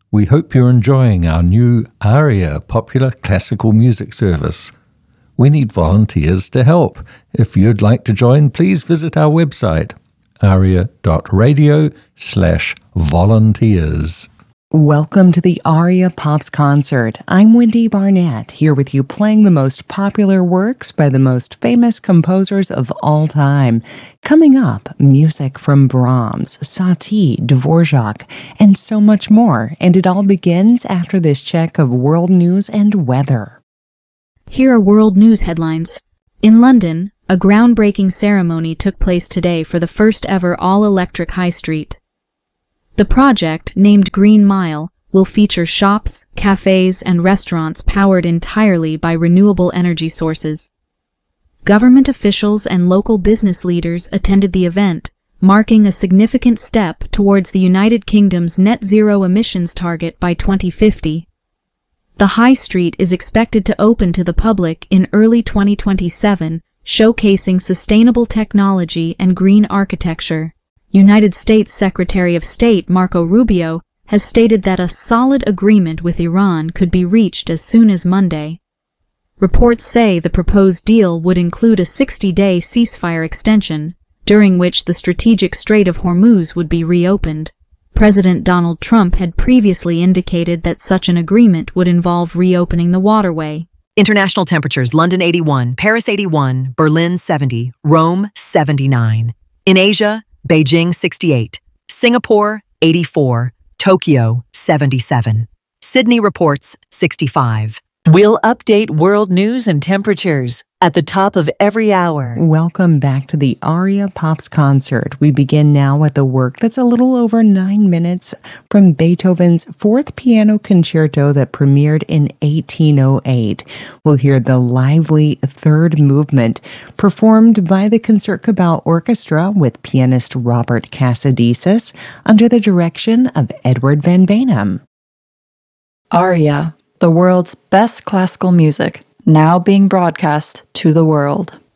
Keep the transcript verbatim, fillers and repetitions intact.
We hope you're enjoying our new ARIA popular classical music service. We need volunteers to help. If you'd like to join, please visit our website, aria.radio slash volunteers. Welcome to the Aria Pops Concert. I'm Wendy Barnett, here with you playing the most popular works by the most famous composers of all time. Coming up, music from Brahms, Satie, Dvorak, and so much more. And it all begins after this check of world news and weather. Here are world news headlines. In London, a groundbreaking ceremony took place today for the first ever all-electric high street. The project, named Green Mile, will feature shops, cafes, and restaurants powered entirely by renewable energy sources. Government officials and local business leaders attended the event, marking a significant step towards the United Kingdom's net zero emissions target by twenty fifty. The high street is expected to open to the public in early twenty twenty-seven, showcasing sustainable technology and green architecture. United States Secretary of State Marco Rubio has stated that a solid agreement with Iran could be reached as soon as Monday. Reports say the proposed deal would include a sixty-day ceasefire extension, during which the strategic Strait of Hormuz would be reopened. President Donald Trump had previously indicated that such an agreement would involve reopening the waterway. International temperatures: London eighty-one, Paris eighty-one, Berlin seventy, Rome seventy-nine. In Asia, Beijing sixty-eight, Singapore eighty-four, Tokyo seventy-seven. Sydney reports sixty-five. We'll update world news and temperatures at the top of every hour. Welcome back to the Aria Pops Concert. We begin now with a work that's a little over nine minutes from Beethoven's Fourth Piano Concerto that premiered in eighteen oh eight. We'll hear the lively third movement performed by the Concertgebouw Orchestra with pianist Robert Casadesus under the direction of Edward Van Beinum. Aria, the world's best classical music, now being broadcast to the world.